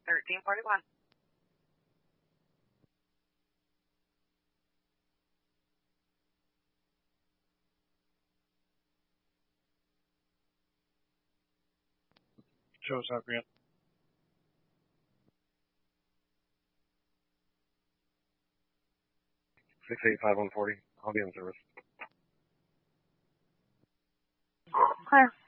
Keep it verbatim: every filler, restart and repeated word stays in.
thirteen forty-one. Joe's out, Grant. six eight five one forty. I'll be in service. Clear.